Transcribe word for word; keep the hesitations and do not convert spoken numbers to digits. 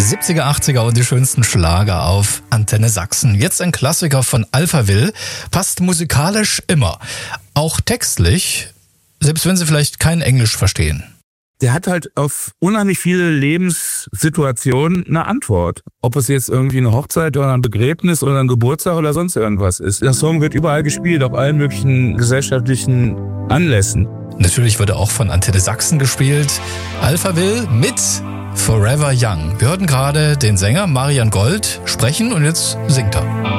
siebziger, achtziger und die schönsten Schlager auf Antenne Sachsen. Jetzt ein Klassiker von Alphaville. Passt musikalisch immer. Auch textlich, selbst wenn Sie vielleicht kein Englisch verstehen. Der hat halt auf unheimlich viele Lebenssituationen eine Antwort. Ob es jetzt irgendwie eine Hochzeit oder ein Begräbnis oder ein Geburtstag oder sonst irgendwas ist. Der Song wird überall gespielt, auf allen möglichen gesellschaftlichen Anlässen. Natürlich wird er auch von Antenne Sachsen gespielt. Alphaville mit Forever Young. Wir hörten gerade den Sänger Marian Gold sprechen und jetzt singt er.